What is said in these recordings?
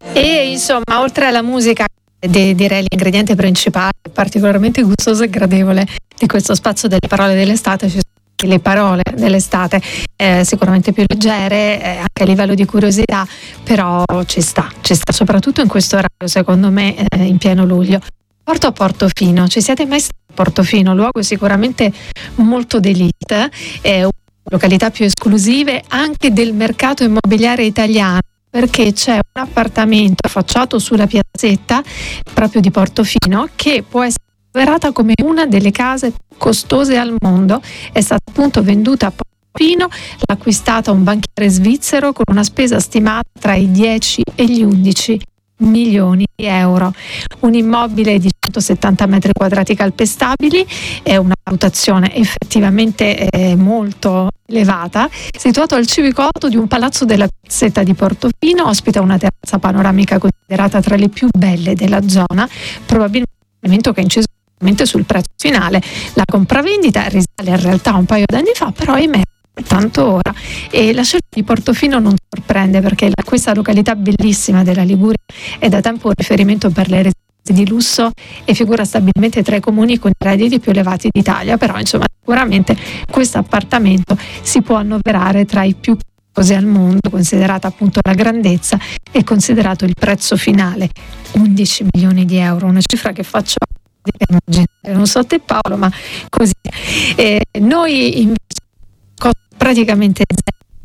E insomma, oltre alla musica, direi l'ingrediente principale, particolarmente gustoso e gradevole di questo spazio delle parole dell'estate, ci sono le parole dell'estate, sicuramente più leggere, anche a livello di curiosità, però ci sta soprattutto in questo orario, secondo me, in pieno luglio. Porto a Portofino, ci siete mai stati a Portofino? Luogo sicuramente molto d'élite, una località più esclusive anche del mercato immobiliare italiano, perché c'è un appartamento affacciato sulla piazzetta proprio di Portofino che può essere considerata come una delle case più costose al mondo. È stata appunto venduta a Portofino, l'ha acquistata un banchiere svizzero con una spesa stimata tra i 10 e gli 11 milioni di euro. Un immobile di 170 metri quadrati calpestabili, è una valutazione effettivamente molto elevata, situato al civico 8 di un palazzo della piazzetta di Portofino, ospita una terrazza panoramica considerata tra le più belle della zona, probabilmente che ha inciso sul prezzo finale. La compravendita risale in realtà un paio d'anni fa, però ahimè tanto ora, e la scelta di Portofino non sorprende, perché questa località bellissima della Liguria è da tempo un riferimento per le residenze di lusso e figura stabilmente tra i comuni con i redditi più elevati d'Italia. Però insomma, sicuramente questo appartamento si può annoverare tra i più costosi al mondo, considerata appunto la grandezza e considerato il prezzo finale, 11 milioni di euro, una cifra che faccio immaginare, non so te Paolo, ma così. Noi invece praticamente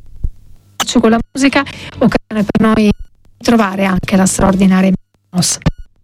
con la musica, occasione per noi trovare anche la straordinaria